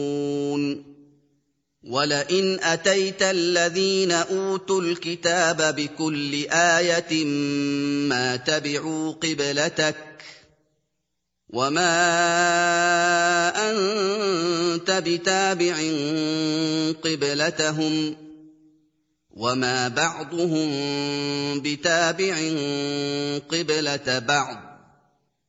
وَلَئِنْ أَتَيْتَ الَّذِينَ أُوتُوا الْكِتَابَ بِكُلِّ آيَةٍ مَّا تَبِعُوا قِبْلَتَكَ وَمَا أَنتَ بِتَابِعٍ قِبْلَتَهُمْ وَمَا بَعْضُهُم بِتَابِعٍ قِبْلَةَ بَعْضٍ